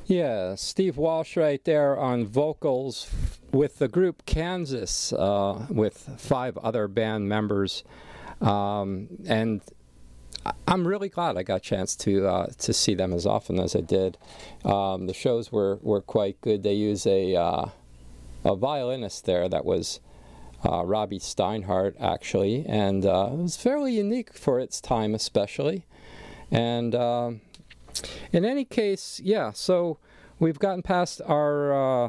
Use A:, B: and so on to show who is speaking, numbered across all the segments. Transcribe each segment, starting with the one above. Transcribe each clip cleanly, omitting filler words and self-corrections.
A: Yeah, Steve Walsh right there on vocals with the group Kansas, with 5 other band members. And I'm really glad I got a chance to see them as often as I did. The shows were quite good. They use a violinist there that was Robbie Steinhardt, actually, and it was fairly unique for its time, especially. And in any case, yeah, so we've gotten past our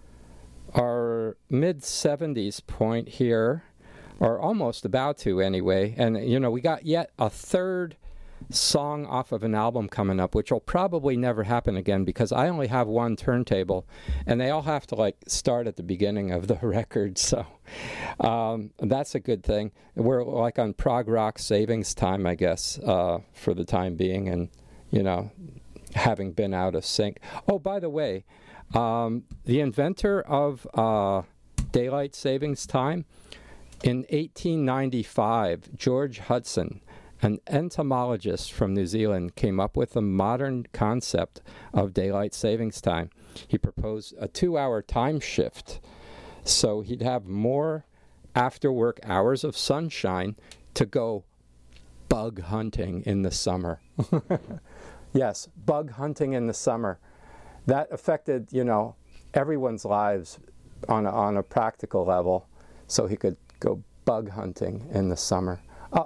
A: mid-70s point here, or almost about to anyway, and we got yet a third song off of an album coming up, which will probably never happen again because I only have one turntable, and they all have to start at the beginning of the record, so that's a good thing. We're on prog rock savings time, I guess, for the time being, and having been out of sync. Oh, by the way, the inventor of daylight savings time, in 1895, George Hudson, an entomologist from New Zealand, came up with a modern concept of daylight savings time. He proposed a 2-hour time shift, so he'd have more after-work hours of sunshine to go bug hunting in the summer. Yes, bug hunting in the summer. That affected, everyone's lives on a practical level, so he could go bug hunting in the summer.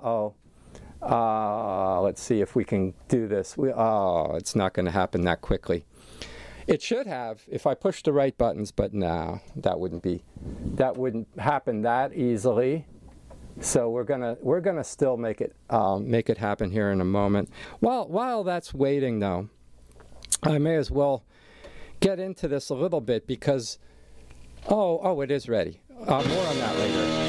A: Let's see if we can do this. It's not going to happen that quickly. It should have if I pushed the right buttons, but no, that wouldn't happen that easily. So we're gonna still make it happen here in a moment. While that's waiting, though, I may as well get into this a little bit because it is ready. More on that later.